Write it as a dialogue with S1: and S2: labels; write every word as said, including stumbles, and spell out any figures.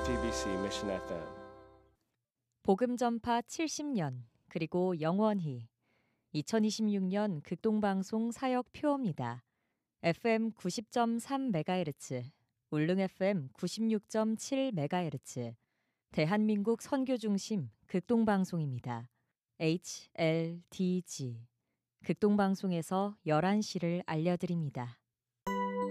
S1: 디비씨 Mission 에프엠.
S2: 복음 전파 칠십 년 그리고 영원히 이천이십육 년 극동방송 사역 표어입니다. 에프엠 구십 점 삼 메가헤르츠, 울릉 에프엠 구십육 점 칠 메가헤르츠, 대한민국 선교중심 극동방송입니다. 에이치엘디지 극동방송에서 열한 시를 알려드립니다.